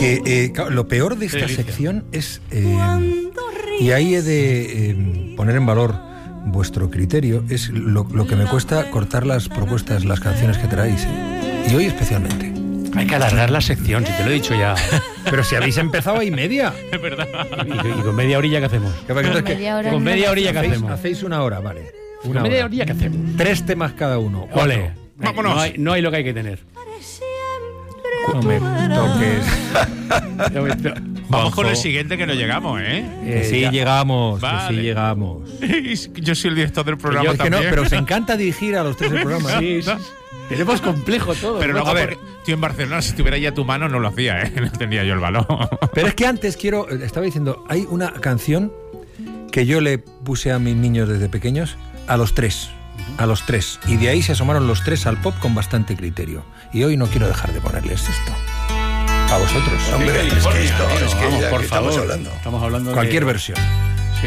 Que lo peor de esta sección es, y ahí he de poner en valor vuestro criterio, es lo que me cuesta cortar las propuestas, las canciones que traéis, y hoy especialmente. Hay que alargar la sección, si te lo he dicho ya. Pero si habéis empezado a media. Es verdad. ¿Y con media horilla qué hacemos? Con media horilla qué hacemos. Hacéis una hora, vale. Con media horilla qué hacemos. 3 temas cada uno. Ole. Vámonos. No hay lo que hay que tener. No me toques. Vamos con el siguiente que no llegamos, Sí, llegamos. Vale. Sí, llegamos. Yo soy el director del programa Es que también. no, pero os encanta dirigir a los 3 el programa. Sí. Tenemos complejo todo. Pero luego, A ver. porque estoy en Barcelona, si estuviera ya a tu mano no lo hacía, no tenía yo el balón. Pero es que antes estaba diciendo, hay una canción que yo le puse a mis niños desde pequeños, a los 3. Y de ahí se asomaron los 3 al pop con bastante criterio. Y hoy no quiero dejar de ponerles esto. A vosotros. Hombre, es que esto, es que vamos, ya por que favor. estamos hablando. Estamos hablando Cualquier de... versión. Sí.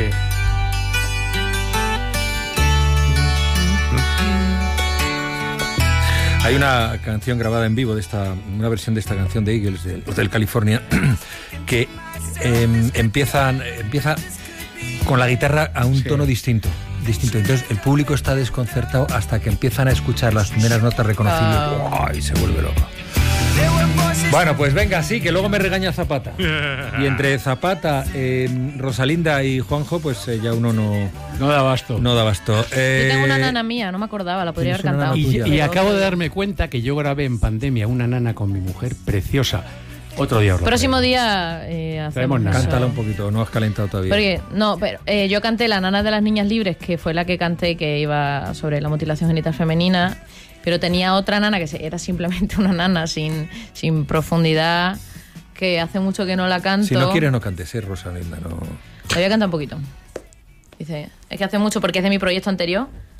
Hay una canción grabada en vivo una versión de esta canción de Eagles del Hotel California que empieza con la guitarra a un tono distinto. Entonces el público está desconcertado hasta que empiezan a escuchar las primeras notas reconocibles. ¡Ay! Se vuelve loco. Bueno, pues venga, sí, que luego me regaña Zapata. Y entre Zapata, Rosalinda y Juanjo, pues ya uno no da abasto. No da abasto. Yo tengo una nana mía, no me acordaba, la podría haber ¿tienes una cantado. nana tuya? Y acabo de darme cuenta que yo grabé en pandemia una nana con mi mujer preciosa. Otro día os lo Próximo traigo. día Traemos hacemos nana. eso. Cántala un poquito, no has calentado todavía. Porque, no, pero yo canté La Nana de las Niñas Libres, que fue la que canté, que iba sobre la mutilación genital femenina, pero tenía otra nana que era simplemente una nana sin profundidad, que hace mucho que no la canto. Si no quieres, no cantes, Rosalinda, no. La voy a cantar un poquito. Dice, es que hace mucho, porque es de mi proyecto anterior,